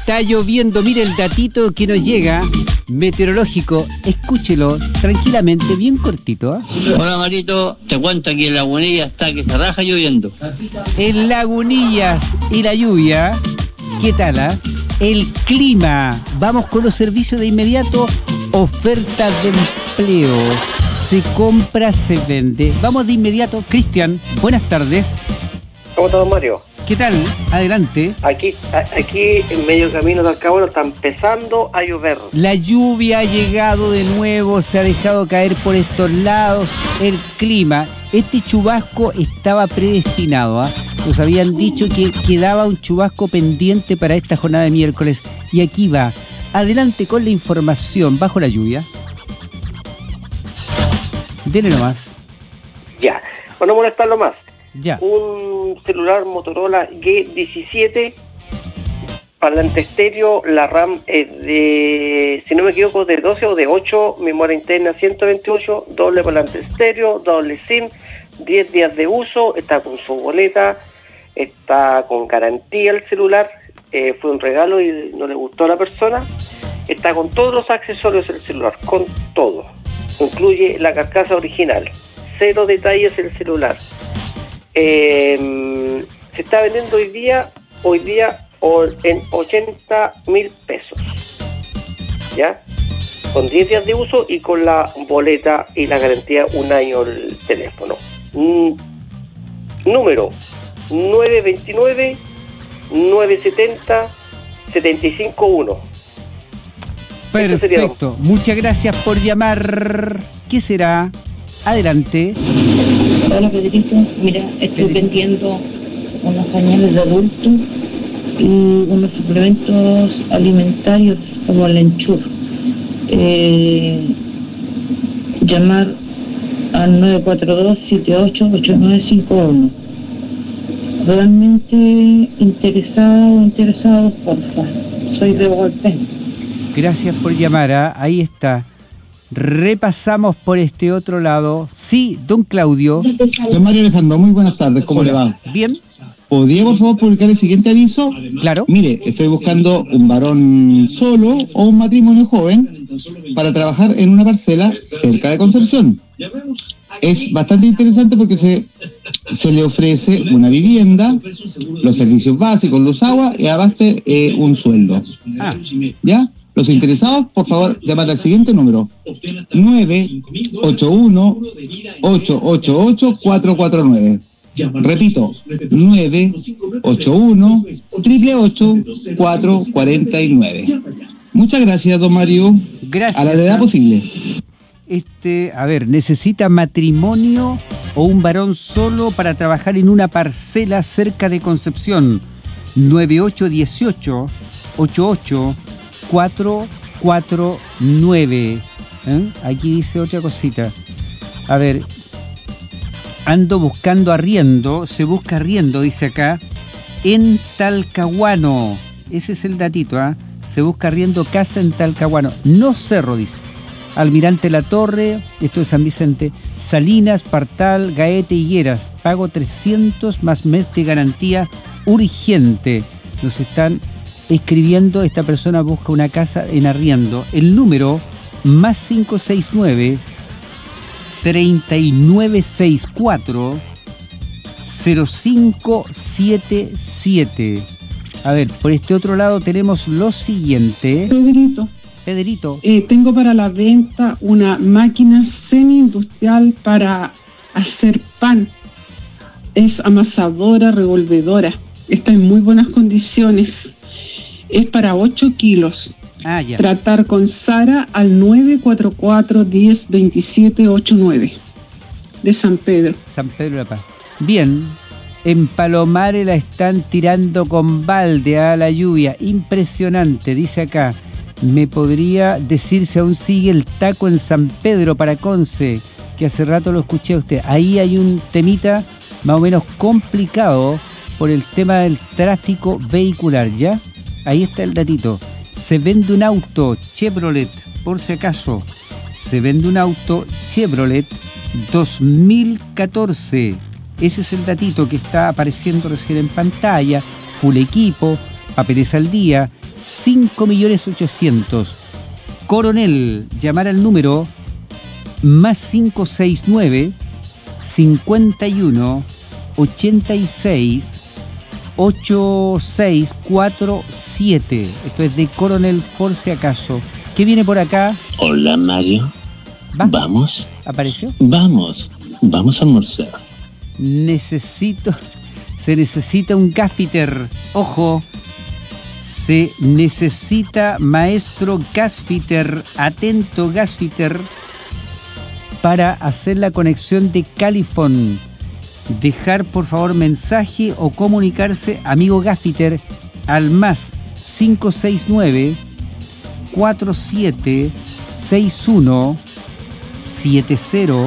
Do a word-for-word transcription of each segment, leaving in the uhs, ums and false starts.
Está lloviendo, mire el datito que nos llega, meteorológico, escúchelo tranquilamente, bien cortito. ¿eh? Hola Marito, te cuento que en Lagunillas está que se raja lloviendo. En Lagunillas y la lluvia, ¿qué tal? Eh? El clima, vamos con los servicios de inmediato, ofertas de empleo, se compra, se vende. Vamos de inmediato, Cristian, buenas tardes. ¿Cómo estás, Mario? ¿Qué tal? Adelante. Aquí, aquí en medio camino de Alcahuano está empezando a llover. La lluvia ha llegado de nuevo, se ha dejado caer por estos lados. El clima, este chubasco estaba predestinado, ¿ah? ¿eh? Nos habían dicho que quedaba un chubasco pendiente para esta jornada de miércoles. Y aquí va. Adelante con la información bajo la lluvia. Dele nomás. Ya, para no molestarlo más. Ya. Un celular Motorola G diecisiete, parlante estéreo, la RAM es de, si no me equivoco, de doce o de ocho, memoria interna ciento veintiocho, doble parlante estéreo, doble SIM, diez días de uso, está con su boleta, está con garantía el celular, eh, fue un regalo y no le gustó a la persona, está con todos los accesorios del celular, con todo, incluye la carcasa original, cero detalles el celular. Eh, se está vendiendo hoy día hoy día en ochenta mil pesos, ya, con diez días de uso y con la boleta y la garantía un año el teléfono. Mm, número nueve veintinueve, nueve setenta, setenta y cinco uno. Perfecto, muchas gracias por llamar. ¿Qué será? Adelante. Hola Federico, mira, estoy vendiendo unos pañales de adultos y unos suplementos alimentarios como el Ensure. Eh, llamar al nueve cuatro dos, siete ocho, ocho nueve cinco uno. Realmente interesado o interesados, porfa. Soy de Bogotá. Gracias por llamar, ¿eh? Ahí está. Repasamos por este otro lado. Sí, don Claudio. Don Mario Alejandro, muy buenas tardes, ¿cómo Hola. le va? Bien. ¿Podría por favor publicar el siguiente aviso? Claro. Mire, estoy buscando un varón solo o un matrimonio joven para trabajar en una parcela cerca de Concepción. Es bastante interesante porque se, se le ofrece una vivienda, los servicios básicos, luz, agua y abaste eh, un sueldo. Ah. ¿Ya? Los interesados, por favor, llamar al siguiente número: nueve ocho uno, ocho ocho ocho, cuatro cuatro nueve. Repito, nueve ocho uno, ocho ocho ocho, cuatro cuatro nueve. Muchas gracias, don Mario. Gracias. A la brevedad posible. Este, a ver, ¿necesita matrimonio o un varón solo para trabajar en una parcela cerca de Concepción? nueve ocho uno ocho, ocho ocho cuatro cuatro nueve. ¿Eh? Aquí dice otra cosita. A ver, ando buscando arriendo, se busca arriendo, dice acá, en Talcahuano. Ese es el datito, ¿ah? ¿eh? Se busca arriendo casa en Talcahuano. No Cerro, dice. Almirante La Torre, esto es San Vicente, Salinas, Partal, Gaete, Higueras. Pago trescientos más mes de garantía urgente. Nos están escribiendo, esta persona busca una casa en arriendo. El número más cinco seis nueve, treinta y nueve sesenta y cuatro, cero cinco siete siete. A ver, por este otro lado tenemos lo siguiente. Pedrito. Pedrito. Eh, tengo para la venta una máquina semi-industrial para hacer pan. Es amasadora, revolvedora. Está en muy buenas condiciones. Es para ocho kilos. Ah, ya. Tratar con Sara al nueve cuatro cuatro, diez, veintisiete, ochenta y nueve de San Pedro. San Pedro de la Paz. Bien. En Palomares la están tirando con balde a la lluvia. Impresionante, dice acá. ¿Me podría decir si aún sigue el taco en San Pedro para Conce? Que hace rato lo escuché a usted. Ahí hay un temita más o menos complicado por el tema del tráfico vehicular, ¿ya? Ahí está el datito. Se vende un auto Chevrolet, por si acaso. Se vende un auto Chevrolet dos mil catorce. Ese es el datito que está apareciendo recién en pantalla. Full equipo, papeles al día, cinco millones ochocientos. Coronel, llamar al número más cinco seis nueve, cincuenta y uno, ochenta y seis, ochenta y seis cuarenta y siete. Esto es de Coronel, por si acaso. ¿Qué viene por acá? Hola, Mario. ¿Va? ¿Vamos? ¿Apareció? Vamos. Vamos a almorzar. Necesito... Se necesita un gaffiter. Ojo. Se necesita maestro gasfitter. Atento, gasfitter. Para hacer la conexión de Califón. Dejar por favor mensaje o comunicarse, amigo gaffiter, al más cinco seis nueve, cuatro siete seis uno, siete cero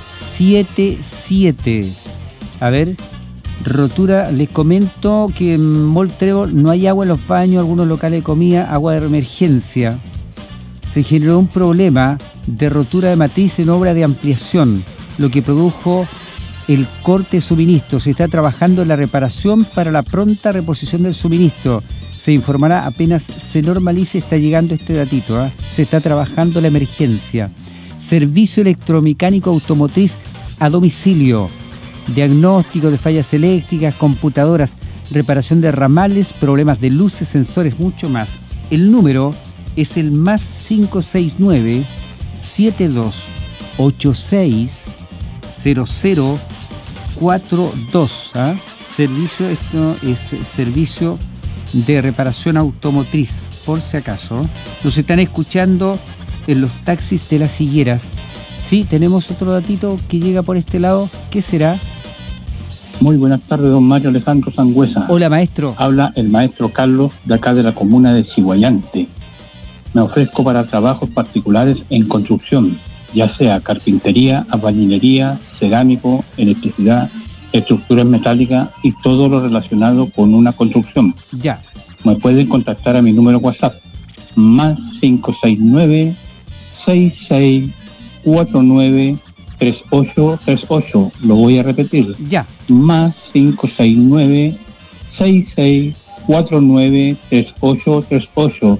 siete siete. A ver, rotura, les comento que en Mall Trébol no hay agua en los baños, algunos locales de comida, agua de emergencia. Se generó un problema de rotura de matriz en obra de ampliación, lo que produjo el corte de suministro. Se está trabajando en la reparación para la pronta reposición del suministro. Se informará apenas se normalice. Está llegando este datito, ¿eh? Se está trabajando la emergencia. Servicio electromecánico automotriz a domicilio. Diagnóstico de fallas eléctricas, computadoras, reparación de ramales, problemas de luces, sensores, mucho más. El número es el más cinco seis nueve, siete dos ocho seis, cero cero cuatro dos. ¿Ah? Servicio, esto es servicio de reparación automotriz, por si acaso. Nos están escuchando en los taxis de las Higueras. Sí, tenemos otro datito que llega por este lado. ¿Qué será? Muy buenas tardes, don Mario Alejandro Sangüesa. Hola, maestro. Habla el maestro Carlos, de acá de la comuna de Ciguayante. Me ofrezco para trabajos particulares en construcción, ya sea carpintería, albañilería, cerámico, electricidad, estructuras metálicas y todo lo relacionado con una construcción. Ya. Me pueden contactar a mi número WhatsApp, más cinco seis nueve, seis seis cuatro nueve, tres ocho tres ocho. Lo voy a repetir. Ya. Más cinco seis nueve, seis seis cuatro nueve, tres ocho tres ocho.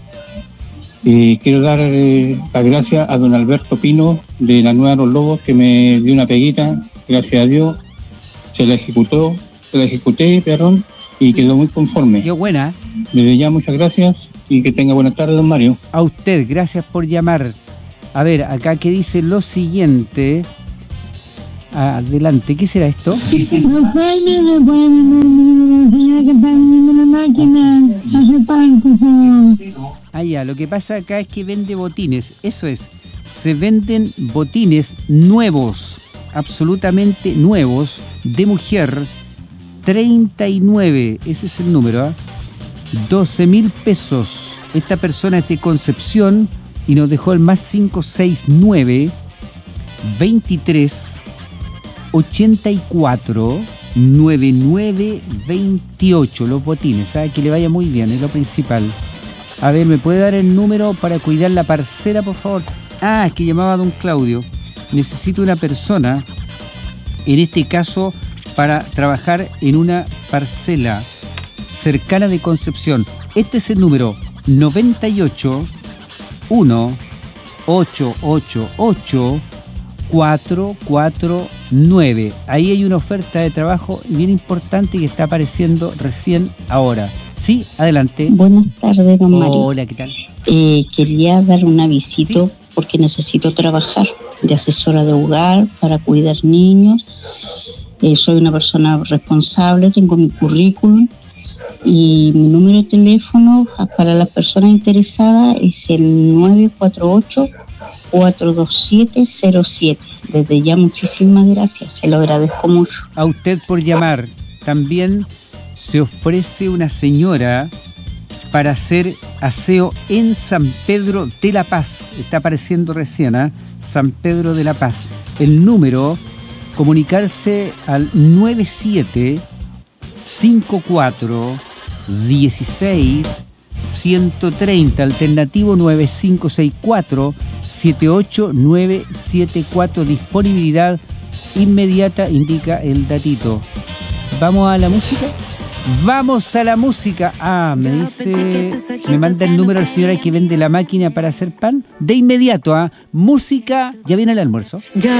Eh, quiero dar eh, las gracias a don Alberto Pino de la Nueva Los Lobos, que me dio una peguita, gracias a Dios, se la ejecutó, se la ejecuté, perdón, y quedó muy conforme. Qué buena. Desde ya muchas gracias y que tenga buena tarde, don Mario. A usted, gracias por llamar. A ver, acá que dice lo siguiente. Adelante, ¿qué será esto? No Jaime, me pueden enseñar que está vendiendo una máquina, hace pan, por favor. Ah, ya, lo que pasa acá es que vende botines, eso es, se venden botines nuevos, absolutamente nuevos, de mujer, treinta y nueve, ese es el número, ¿eh? doce mil pesos. Esta persona es de Concepción y nos dejó el más cinco seis nueve, veintitrés, ochenta y cuatro, noventa y nueve, veintiocho, los botines, ¿sabe? Que le vaya muy bien, es lo principal. A ver, ¿me puede dar el número para cuidar la parcela, por favor? Ah, es que llamaba a don Claudio. Necesito una persona, en este caso, para trabajar en una parcela cercana de Concepción. Este es el número noventa y ocho, uno, ocho ocho ocho, cuatro cuatro nueve. Ahí hay una oferta de trabajo bien importante que está apareciendo recién ahora. Sí, adelante. Buenas tardes, don Mario. Hola, ¿qué tal? Eh, quería dar un avisito, ¿sí? Porque necesito trabajar de asesora de hogar para cuidar niños. Eh, soy una persona responsable, tengo mi currículum y mi número de teléfono para las personas interesadas es el nueve cuatro ocho, cuatro dos siete cero siete. Desde ya muchísimas gracias, se lo agradezco mucho. A usted por llamar. También se ofrece una señora para hacer aseo en San Pedro de la Paz. Está apareciendo recién, ¿eh? San Pedro de la Paz. El número, comunicarse al nueve siete cinco cuatro uno seis uno tres cero, alternativo nueve cinco seis cuatro siete ocho nueve siete cuatro. Disponibilidad inmediata, indica el datito. ¿Vamos a la música? Vamos a la música. Ah, me dice, me manda el número al señor que vende la máquina para hacer pan. De inmediato, ¿ah? Música, ya viene el almuerzo.